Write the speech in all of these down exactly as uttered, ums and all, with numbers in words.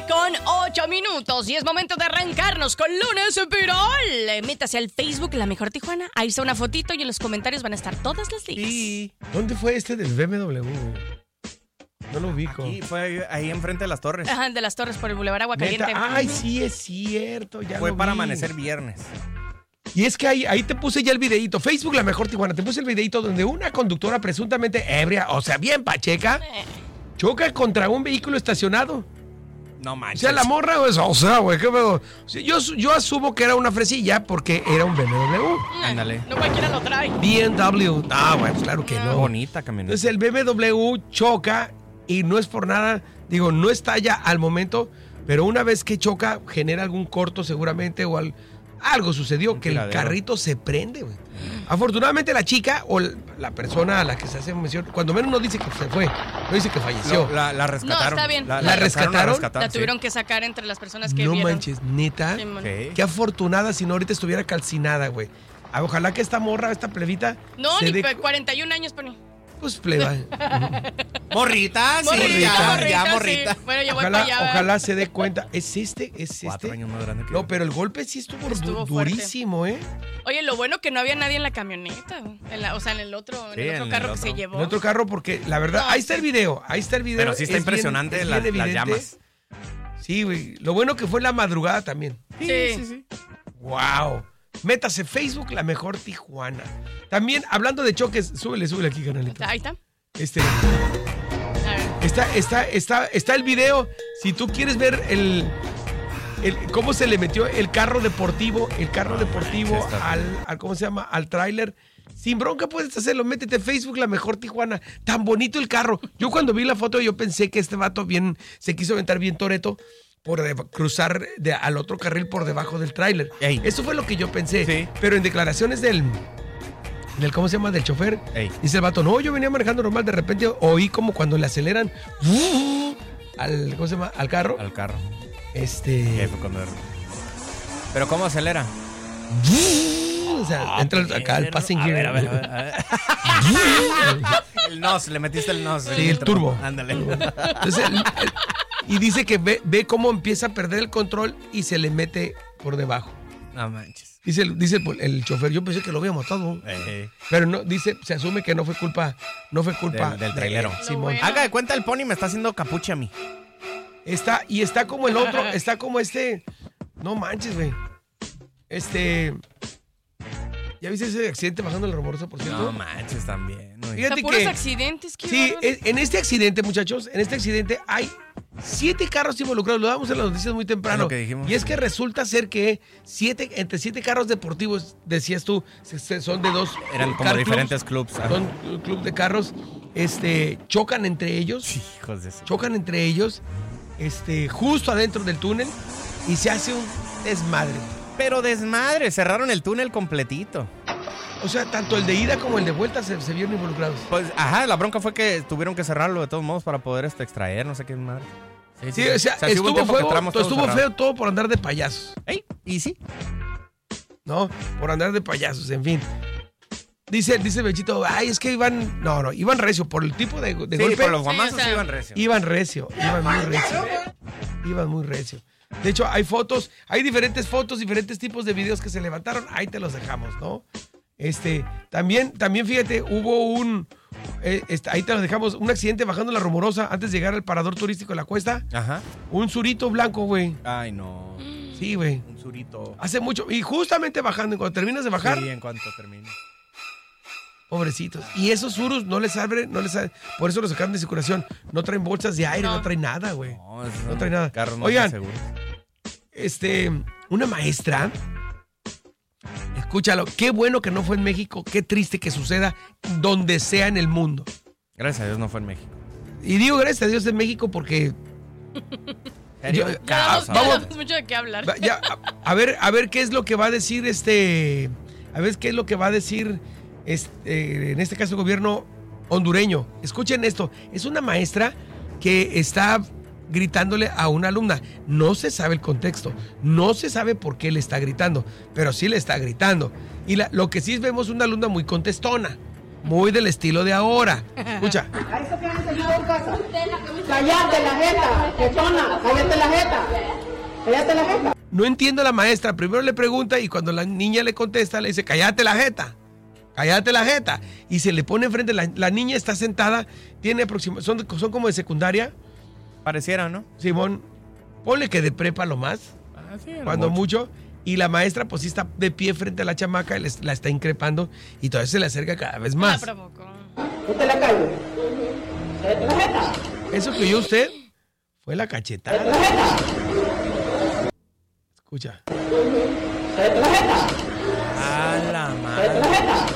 con ocho minutos y es momento de arrancarnos con Lunes Viral. Métase al Facebook La Mejor Tijuana, ahí está una fotito y en los comentarios van a estar todas las ligas. Y... ¿Dónde fue este del B M W? No lo ubico. Aquí, fue ahí enfrente de las torres. Ajá, de las Torres por el Boulevard Aguacaliente. ¿Neta? Ay, sí es cierto, ya Fue lo para vi. amanecer viernes. Y es que ahí, ahí te puse ya el videíto. Facebook La Mejor Tijuana. Te puse el videíto donde una conductora presuntamente ebria, o sea, bien pacheca, Eh. choca contra un vehículo estacionado. No O manches. sea, la morra, o sea, o sea, güey, ¿qué pedo? O sea, yo, yo asumo que era una fresilla porque era un B M W. Ándale. No cualquiera lo trae. B M W. Ah, bueno, pues claro que no. Bonita camioneta. Entonces el B M W choca y no es por nada, digo, no estalla al momento, pero una vez que choca genera algún corto seguramente o al, algo sucedió Un que el tiradero. carrito se prende, güey. Afortunadamente la chica o la persona a la que se hace mención, cuando menos no dice que se fue, no dice que falleció. No, la, la rescataron. No, está bien. La, ¿La rescataron? La sí. tuvieron que sacar entre las personas que No vieron. manches, neta. Sí, man. Sí. Qué afortunada si no ahorita estuviera calcinada, güey. Ah, ojalá que esta morra, esta plebita. No, se ni dé- pe- cuarenta y un años, Penny. Pues pleba. Morrita, sí, Morrita, ya, morrita, ya, sí. morrita. Bueno, yo voy Ojalá, para allá. ¿verdad? ojalá se dé cuenta. ¿Es este? ¿Es Cuatro este? años más grande que No, yo. pero el golpe sí estuvo, Estuvo du- fuerte. durísimo, ¿eh? Oye, lo bueno que no había nadie en la camioneta. En la- o sea, en el otro, en Sí, el en otro el carro que otro. se llevó. En otro carro, porque la verdad, No, ahí está el video, ahí está el video. Pero sí está es bien- impresionante es la- bien las evidente. llamas. Sí, güey. Lo bueno que fue la madrugada también. Sí. sí, sí. Wow. Métase Facebook, La Mejor Tijuana. También, hablando de choques, súbele, súbele aquí, canalito. Ahí está. Este, A ver. está, está, está, está el video. Si tú quieres ver el, el cómo se le metió el carro deportivo, el carro deportivo manches, está al, al, ¿cómo se llama? Al tráiler. Sin bronca puedes hacerlo, métete Facebook, La Mejor Tijuana. Tan bonito el carro. Yo cuando vi la foto, yo pensé que este vato bien, se quiso aventar bien Toretto por de- cruzar de- al otro carril por debajo del tráiler. Ey. Eso fue lo que yo pensé. Sí. Pero en declaraciones del, del, ¿cómo se llama? Del chofer, Ey. dice el vato, no, yo venía manejando normal, de repente oí como cuando le aceleran al, ¿cómo se llama? Al carro. Al carro. Este... ¿Qué fue cuando- Pero ¿cómo acelera? O sea, entra acá al passing A gear. ver, a ver, a ver, a ver. El nos, le metiste el nos. Sí, el turbo. Ándale. Entonces, el- el- y dice que ve, ve cómo empieza a perder el control y se le mete por debajo. No manches. Dice, el- dice el, el chofer, yo pensé que lo había matado. Eh, Pero no, dice, se asume que no fue culpa, no fue culpa Del- del de- trailero. Simón. bueno. Haga de cuenta, el pony me está haciendo capuche a mí. Está, y está como el otro, está como este. No manches, güey. Este. ¿Ya viste ese accidente bajando el rumoroso, por cierto? No manches también. güey. O sea, Fíjate puros que- accidentes. Qué Sí, bárbaro. es- en este accidente, muchachos, en este accidente hay siete carros involucrados. Lo damos en las noticias muy temprano. Es lo que dijimos. Y es que resulta ser que siete, entre siete carros deportivos, decías tú, se- se- son de dos. Eran eh, como car diferentes clubs, clubs. Son uh, club de carros. Este, chocan entre ellos. Hijos de eso. Chocan entre ellos. Este, justo adentro del túnel. Y se hace un desmadre. Pero desmadre, cerraron el túnel completito. O sea, tanto el de ida como el de vuelta se, se vieron involucrados. Pues, ajá, la bronca fue que tuvieron que cerrarlo de todos modos para poder este, extraer, no sé qué madre. Sí, o sea, sí hubo estuvo, un tiempo que feo, entramos todos estuvo cerrados. feo todo por andar de payasos. Ey, ¿y sí? ¿No? Por andar de payasos, en fin. Dice, dice Bechito, ay, es que iban. No, no, iban recio. Por el tipo de, de Sí, golpe. por los guamazos Sí, o sea, iban recio. Iban recio. Iban muy recio. Iban muy recio. De hecho, hay fotos, hay diferentes fotos, diferentes tipos de videos que se levantaron. Ahí te los dejamos, ¿no? Este, también, también fíjate, hubo un. eh, este, ahí te los dejamos. Un accidente bajando la rumorosa antes de llegar al parador turístico de la Cuesta. Ajá. Un surito blanco, güey. Ay, no. Sí, güey. Un surito. Hace mucho. Y justamente bajando, cuando terminas de bajar. Sí, en cuanto termine. Pobrecitos. Y esos surus no les abren, no les abren. Por eso los sacan de circulación. No traen bolsas de aire, no, No. traen nada, güey. No, esos No son trae nada. Carros no Oigan. son seguros. Este, una maestra. Escúchalo. Qué bueno que no fue en México. Qué triste que suceda donde sea en el mundo. Gracias a Dios no fue en México. Y digo gracias a Dios en México porque. ¿Serio? Yo- Ya damos, ya vamos- damos mucho de qué hablar. Va- ya, a, a ver, a ver qué es lo que va a decir este. A ver qué es lo que va a decir este, en este caso el gobierno hondureño. Escuchen esto. Es una maestra que está gritándole a una alumna. No se sabe el contexto. No se sabe por qué le está gritando. Pero sí le está gritando. Y la- lo que sí vemos es una alumna muy contestona. muy del estilo de ahora. Escucha. A eso que han enseñado en casa. Cállate la jeta, jetona, cállate la jeta. Cállate la jeta. No entiendo a la maestra. Primero le pregunta y cuando la niña le contesta, le dice, cállate la jeta. Cállate la jeta. Y se le pone enfrente. La, la niña está sentada. Tiene aproximadamente. Son, son como de secundaria. Pareciera, ¿no? Simón, ponle que de prepa lo más. Ah, sí, Cuando mucho. Y la maestra, pues sí está de pie frente a la chamaca. Y les- la está increpando. Y todavía se le acerca cada vez La más. provocó. No te la calles. Cállate la jeta. Eso que oyó usted fue la cachetada. Cállate la jeta. Escucha. Cállate la jeta. A la Cállate madre. la jeta.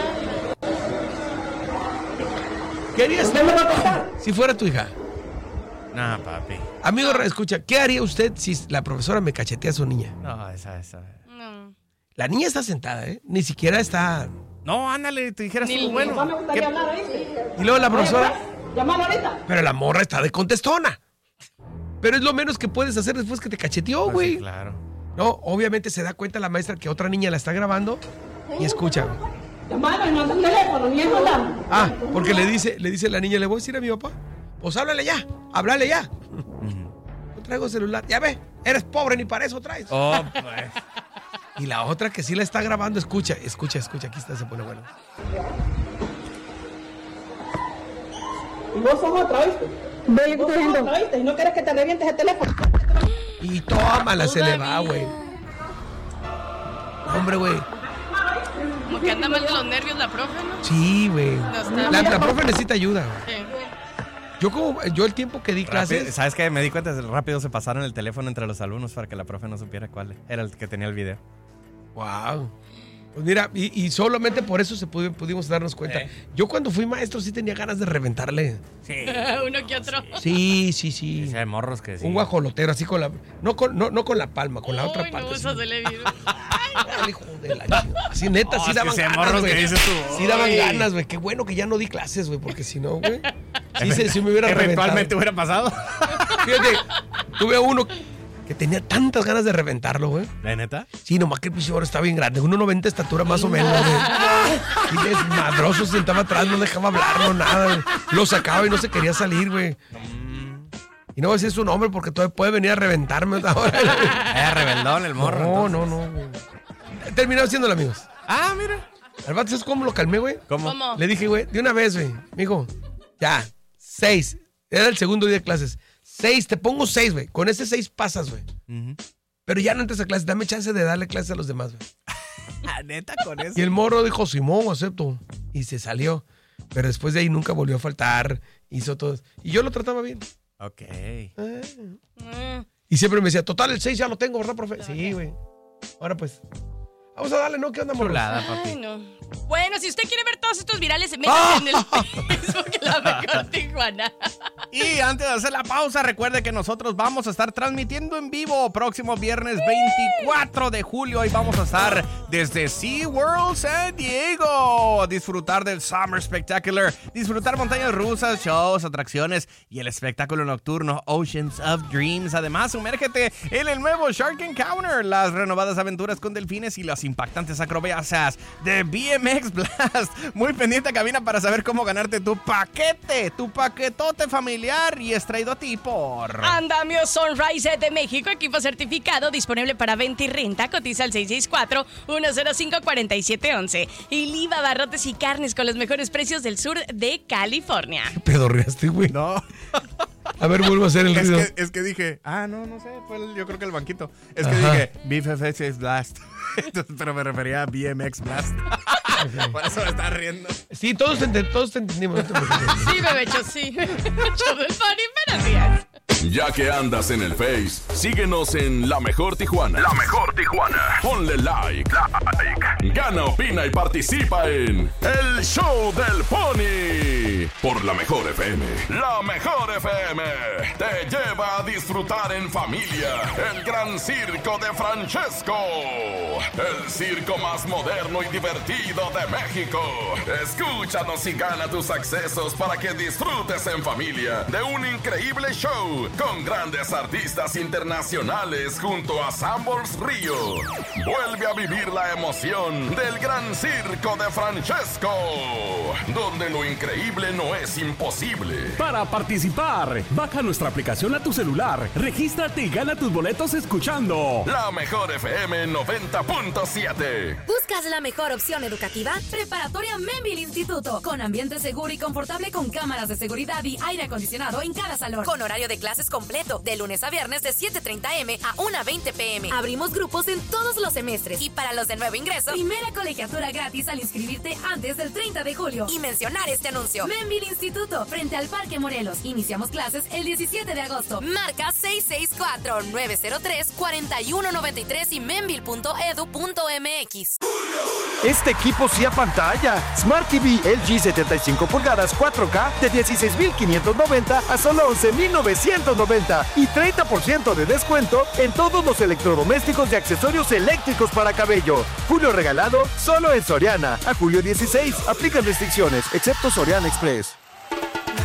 ¿Qué harías ¿Usted me va a contar? si fuera tu hija? No, papi. Amigo, escucha, ¿qué haría usted si la profesora me cachetea a su niña? No, esa, esa. No. La niña está sentada, ¿eh? Ni siquiera está... No, ándale, te dijeras Ni tú, el bueno. Papá me gustaría ¿qué? hablar, ¿oíste? Y luego la profesora... Llámalo ahorita. Pero la morra está de contestona. Pero es lo menos que puedes hacer después que te cacheteó, Pues güey. sí, claro. No, obviamente se da cuenta la maestra que otra niña la está grabando y escucha. Llámalo y no anda el teléfono, ni eso andando. Ah, porque le dice, le dice la niña, ¿le voy a decir a mi papá? Pues háblale ya, háblale ya. No traigo celular. Ya ve, eres pobre, ni para eso traes. Oh, pues. Y la otra que sí la está grabando, escucha, escucha, escucha, aquí está, se pone bueno. Y vos sos otra, ¿oíste? Ve, vos sos otra, ¿oíste? Y no quieres que te revientes el teléfono. Y tómala, se le va, güey. Hombre, güey. Como que anda mal de los nervios la profe, ¿no? Sí, güey. está- La, la profe necesita ayuda, güey. Sí. Yo como, yo el tiempo que di Rápido, clases... ¿sabes qué? Me di cuenta, rápido se pasaron el teléfono entre los alumnos para que la profe no supiera cuál era el que tenía el video. Wow. Pues mira, y, y solamente por eso se pudo- pudimos darnos cuenta. Eh. Yo cuando fui maestro sí tenía ganas de reventarle. Sí. Uno que otro. Sí, sí, sí. Sí, hay morros que sí. Un guajolotero así con la... No con, no, no con la palma, con la otra Uy, parte. no, así. eso se le vio. Ay, hijo de la chingada. Así neta, No, sí es que daban sí hay ganas, morros güey. que dices tú, Sí daban "Ay". ganas, güey. Qué bueno que ya no di clases, güey, porque si no, güey... Sí, se, sí me hubiera Eventualmente reventado. hubiera pasado. Fíjate, tuve uno que tenía tantas ganas de reventarlo, güey. ¿La neta? Sí, nomás que el piso ahora está bien grande. uno noventa estatura más o menos, güey. Y desmadroso se sentaba atrás, no dejaba hablar, no nada, güey. Lo sacaba y no se quería salir, güey. Y no voy a decir su nombre porque todavía puede venir a reventarme ahora. Era rebeldón el morro. No, entonces. no, no, güey. Terminó haciéndolo, amigos. Ah, mira. Al vato, ¿sabes cómo lo calmé, güey? ¿Cómo? ¿Cómo? Le dije, güey, de una vez, güey. Mijo, ya, seis. Era el segundo día de clases. Seis, te pongo seis, güey. Con ese seis pasas, güey. Ujú. Pero ya no entres a clases, dame chance de darle clases a los demás, güey. Ah, neta, con eso. Y el morro dijo, Simón, acepto. Y se salió. Pero después de ahí nunca volvió a faltar. Hizo todo. Y yo lo trataba bien. Ok. Ah. Mm. Y siempre me decía, total, el seis ya lo tengo, ¿verdad, profe? Sí, güey. Ahora pues, vamos a darle, ¿no? ¿Qué onda, morro? Chulada, Ay, papi. no. Bueno, si usted quiere ver todos estos virales, métase ¡Ah! en el Facebook La Mejor Tijuana. Y antes de hacer la pausa, recuerde que nosotros vamos a estar transmitiendo en vivo próximo viernes veinticuatro de julio. Y vamos a estar desde SeaWorld San Diego. Disfrutar del Summer Spectacular. Disfrutar montañas rusas, shows, atracciones y el espectáculo nocturno Oceans of Dreams. Además, sumérgete en el nuevo Shark Encounter. Las renovadas aventuras con delfines y las impactantes acrobacias de B M X Blast. Muy pendiente a cabina para saber cómo ganarte tu paquete, tu paquetote familiar, y es traído a ti por... Andamio Sunrise de México, equipo certificado disponible para venta y renta. Cotiza al seis seis cuatro, uno cero cinco, cuatro siete uno uno. Y Liva Barrotes y Carnes con los mejores precios del sur de California. ¿Qué pedorreaste, güey? No, A ver, vuelvo a hacer el es ruido. que, es que dije, ah, no, no sé, fue el- yo creo que el banquito. Es que Ajá. dije, B F X Blast. Entonces, pero me refería a B M X Blast. Por eso me estaba riendo. Sí, todos te, ente- todos te entendimos. No te preocupes. Sí, bebecho, sí. Show del Party, buenos días. Ya que andas en el Face, síguenos en La Mejor Tijuana. La Mejor Tijuana. Ponle like. Like. Gana, opina y participa en El Show del Pony. Por La Mejor F M. La Mejor F M te lleva a disfrutar en familia el gran circo de Francesco. El circo más moderno y divertido de México. Escúchanos y gana tus accesos para que disfrutes en familia de un increíble show con grandes artistas internacionales junto a Sanborns Río. Vuelve a vivir la emoción del Gran Circo de Francesco, donde lo increíble no es imposible. Para participar, baja nuestra aplicación a tu celular, regístrate y gana tus boletos escuchando La Mejor F M noventa punto siete. ¿Buscas la mejor opción educativa? Preparatoria Memville Instituto, con ambiente seguro y confortable con cámaras de seguridad y aire acondicionado en cada salón. Con horario de clases completo, de lunes a viernes de siete treinta eme a una veinte pe eme. Abrimos grupos en todos los semestres. Y para los de nuevo ingreso, primera colegiatura gratis al inscribirte antes del treinta de julio. Y mencionar este anuncio. Memville Instituto, frente al Parque Morelos. Iniciamos clases el diecisiete de agosto. Marca seis seis cuatro, nueve cero tres, cuatro uno nueve tres y memville punto edu punto eme equis. Este equipo sí a pantalla. Smart T V L G setenta y cinco pulgadas cuatro K de dieciséis mil quinientos noventa a solo once mil novecientos noventa y treinta por ciento de descuento en todos los electrodomésticos y accesorios eléctricos para cabello. Julio regalado solo en Soriana. A julio dieciséis. Aplican restricciones, excepto Soriana Express.